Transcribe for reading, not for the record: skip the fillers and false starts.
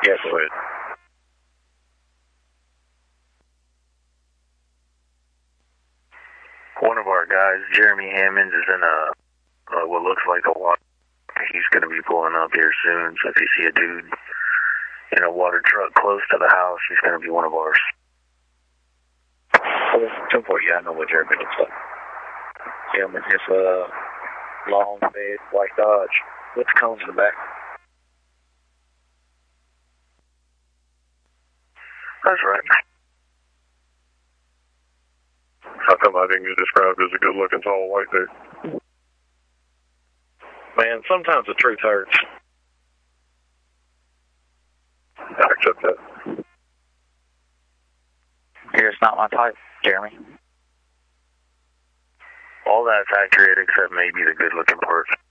Yeah, go ahead. One of our guys, Jeremy Hammonds, is in what looks like a water. He's going to be pulling up here soon, so if you see a dude in a water truck close to the house, he's going to be one of ours. Okay, 10-4, yeah, I know what Jeremy looks like. Yeah, I'm in his long bed, white Dodge with the cones in the back. That's right. How come I didn't get described as a good-looking, tall, white dude? Man, sometimes the truth hurts. I accept that. You're just not my type, Jeremy. All that's accurate except maybe the good-looking part.